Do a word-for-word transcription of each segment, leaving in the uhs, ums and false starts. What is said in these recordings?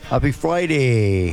Happy Friday.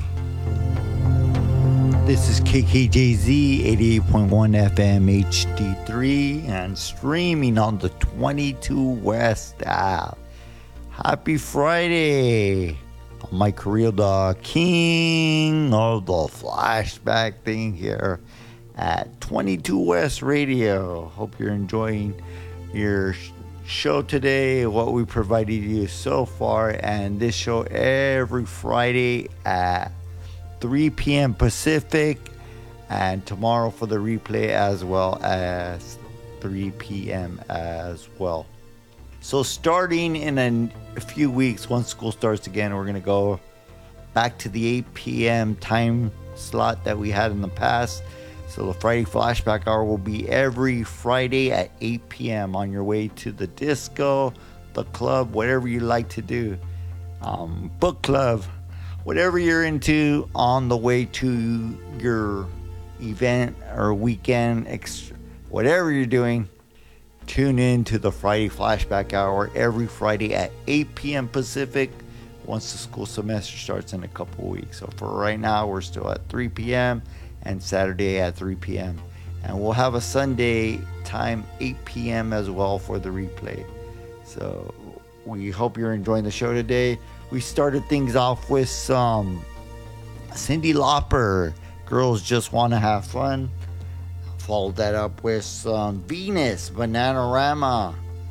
This is K K J Z eighty-eight point one F M H D three and streaming on the twenty-two West app. Happy Friday. I'm Mike Carrillo, the king of the flashback thing here at twenty-two West Radio. Hope you're enjoying your show today, what we provided you so far, and this show every Friday at three p.m. Pacific, and tomorrow for the replay as well as three p.m. as well. So starting in a, a few weeks, once school starts again, we're going to go back to the eight p.m. time slot that we had in the past. So the Friday Flashback Hour will be every Friday at eight p.m. on your way to the disco, the club, whatever you like to do. Um, book club, whatever you're into on the way to your event or weekend, ex- whatever you're doing, tune in to the Friday Flashback Hour every Friday at eight p.m. Pacific once the school semester starts in a couple weeks. So for right now, we're still at three p.m. and Saturday at three p.m. And we'll have a Sunday time, eight p.m. as well for the replay. So we hope you're enjoying the show today. We started things off with some Cyndi Lauper, Girls Just Want to Have Fun. Followed that up with some Venus, Bananarama,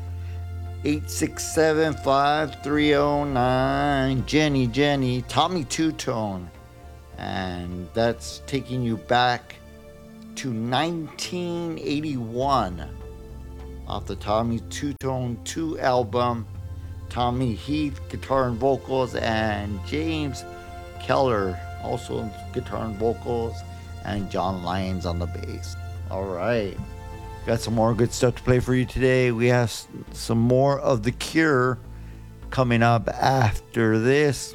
eight six seven, five three zero nine, Jenny Jenny, Tommy Two Tone. And that's taking you back to nineteen eighty-one off the Tommy Two Tone two album. Tommy Heath, guitar and vocals, and James Keller, also guitar and vocals, and John Lyons on the bass. All right. Got some more good stuff to play for you today. We have some more of The Cure coming up after this.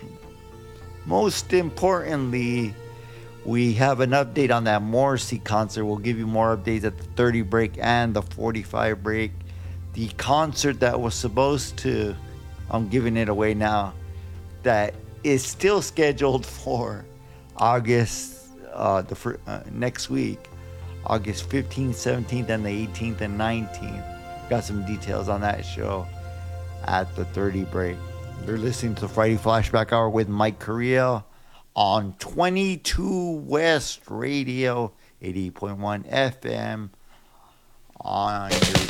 Most importantly, we have an update on that Morrissey concert. We'll give you more updates at the thirty break and the forty-five break. The concert that was supposed to, I'm giving it away now, that is still scheduled for August, uh, the fir- uh, next week, August fifteenth, seventeenth, and the eighteenth and nineteenth. Got some details on that show at the thirty break. You're listening to the Friday Flashback Hour with Mike Carrillo on twenty-two West Radio, eighty point one F M on your